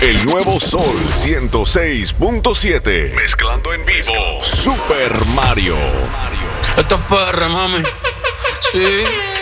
El nuevo Sol 106.7. Mezclando en vivo. Super Mario. Esto es PR, mami. Sí.